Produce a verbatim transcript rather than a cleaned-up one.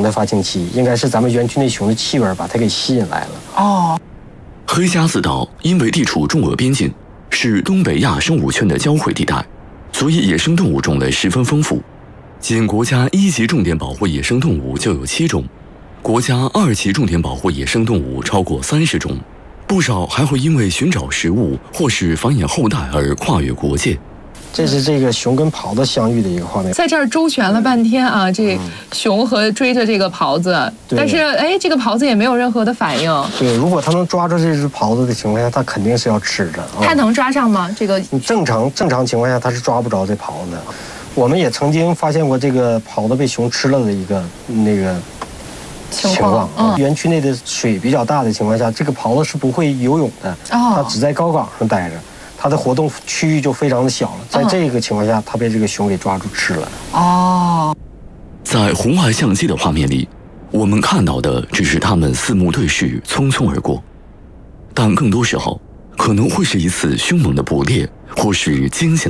的发情期，应该是咱们园区内熊的气味把它给吸引来了。 哦， 黑瞎子岛因为地处中俄边境，是东北亚生物圈的交汇地带，所以野生动物种类十分丰富。仅国家一级重点保护野生动物就有七种，国家二级重点保护野生动物超过三十种，不少还会因为寻找食物或是繁衍后代而跨越国界。 这是这个熊跟狍子相遇的一个画面， 在这儿周旋了半天啊，这熊和追着这个狍子，但是哎，这个狍子也没有任何的反应。 对，如果它能抓住这只狍子的情况下，它肯定是要吃的。啊、 它能抓上吗？这个正常正常情况下它是抓不着这狍子。我们也曾经发现过这个狍子被熊吃了的一个那个情况。嗯，园区内的水比较大的情况下，这个狍子是不会游泳的，哦、它只在高岗上待着。它的活动区域就非常的小了，在这个情况下，它被这个熊给抓住吃了。 哦， 在红外相机的画面里，我们看到的只是它们四目对视，匆匆而过，但更多时候，可能会是一次凶猛的捕猎，或是惊险。